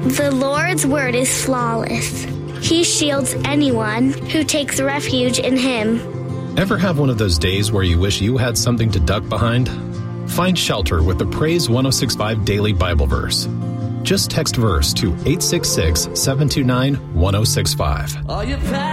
The Lord's word is flawless. He shields anyone who takes refuge in him. Ever have one of those days where you wish you had something to duck behind? Find shelter with the Praise 1065 Daily Bible Verse. Just text verse to 866-729-1065.